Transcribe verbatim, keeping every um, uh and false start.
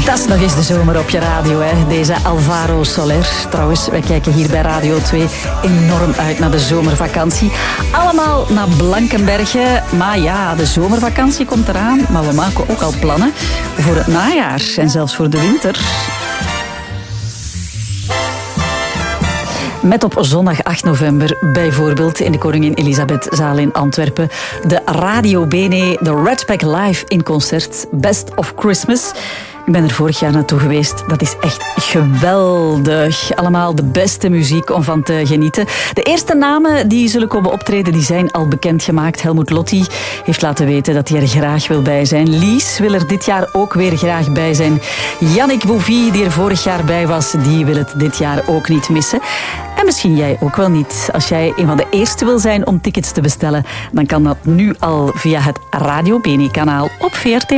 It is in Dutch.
Dat is nog eens de zomer op je radio, hè. Deze Alvaro Soler. Trouwens, wij kijken hier bij Radio twee enorm uit naar de zomervakantie. Allemaal naar Blankenberge. Maar ja, de zomervakantie komt eraan. Maar we maken ook al plannen voor het najaar en zelfs voor de winter. Met op zondag acht november bijvoorbeeld in de Koningin Elisabethzaal in Antwerpen de Radio Bene, de Redpack Live in concert, Best of Christmas. Ik ben er vorig jaar naartoe geweest. Dat is echt geweldig. Allemaal de beste muziek om van te genieten. De eerste namen die zullen komen optreden, die zijn al bekendgemaakt. Helmut Lotti heeft laten weten dat hij er graag wil bij zijn. Lies wil er dit jaar ook weer graag bij zijn. Yannick Bouvy, die er vorig jaar bij was, die wil het dit jaar ook niet missen. En misschien jij ook wel niet. Als jij een van de eerste wil zijn om tickets te bestellen, dan kan dat nu al via het Radio Bene kanaal op V R T.